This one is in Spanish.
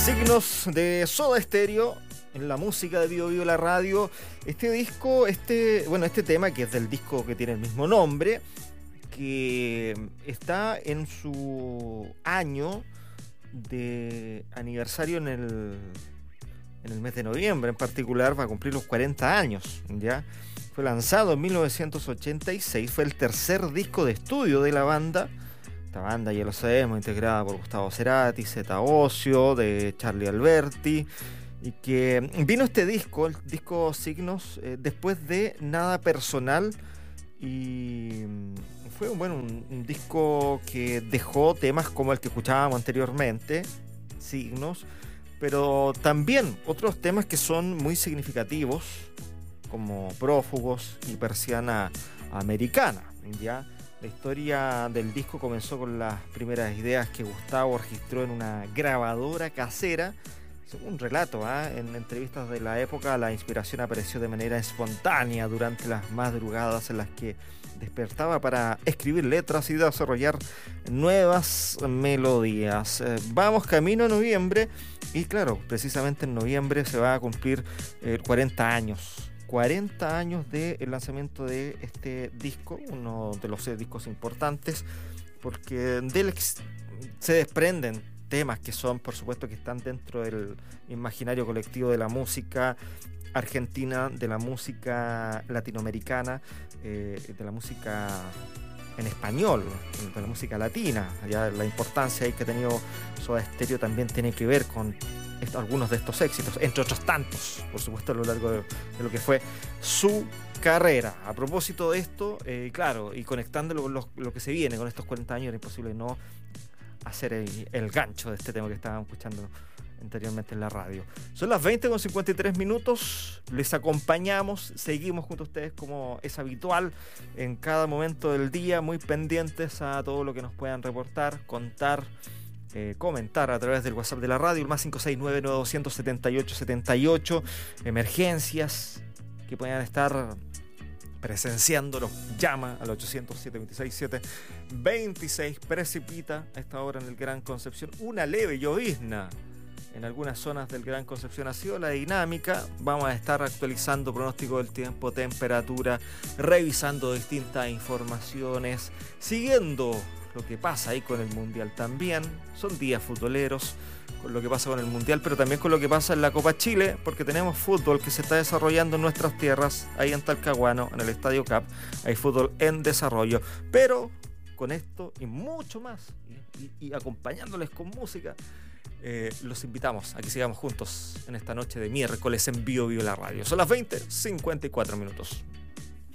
Signos de Soda Stereo en la música de Bio Bio la radio. Este disco, este tema que es del disco que tiene el mismo nombre, que está en su año de aniversario en el mes de noviembre. En particular va a cumplir los 40 años, ¿ya? Fue lanzado en 1986, fue el tercer disco de estudio de la banda. Esta banda, ya lo sabemos, integrada por Gustavo Cerati, Zeta Ocio, de Charlie Alberti, y que vino este disco, el disco Signos, después de Nada Personal, y fue un disco que dejó temas como el que escuchábamos anteriormente, Signos, pero también otros temas que son muy significativos, como Prófugos y Persiana Americana, ¿ya? La historia del disco comenzó con las primeras ideas que Gustavo registró en una grabadora casera. Según un relato, en entrevistas de la época, la inspiración apareció de manera espontánea durante las madrugadas en las que despertaba para escribir letras y desarrollar nuevas melodías. Vamos camino a noviembre y claro, precisamente en noviembre se va a cumplir 40 años. 40 años del lanzamiento de este disco, uno de los discos importantes, porque de él se desprenden temas que son, por supuesto, que están dentro del imaginario colectivo de la música argentina, de la música latinoamericana, de la música en español, de la música latina. Ya la importancia ahí que ha tenido Soda Stereo también tiene que ver con algunos de estos éxitos, entre otros tantos, por supuesto, a lo largo de lo que fue su carrera. A propósito de esto, claro, y conectándolo con lo que se viene con estos 40 años, era imposible no hacer el gancho de este tema que estábamos escuchando anteriormente en la radio. Son las 20:53, les acompañamos, seguimos junto a ustedes como es habitual en cada momento del día, muy pendientes a todo lo que nos puedan reportar, contar, comentar a través del WhatsApp de la radio, el más 569-9278-78, emergencias que puedan estar presenciando, llama al 800-726-726. Precipita a esta hora en el Gran Concepción una leve llovizna en algunas zonas del Gran Concepción. Ha sido la dinámica. Vamos a estar actualizando pronóstico del tiempo, temperatura, revisando distintas informaciones, siguiendo lo que pasa ahí con el Mundial también. Son días futboleros con lo que pasa con el Mundial, pero también con lo que pasa en la Copa Chile, porque tenemos fútbol que se está desarrollando en nuestras tierras, ahí en Talcahuano, en el Estadio Cap. Hay fútbol en desarrollo, pero con esto y mucho más, y acompañándoles con música, los invitamos a que sigamos juntos en esta noche de miércoles en Bio Bio la radio. Son las 20:54.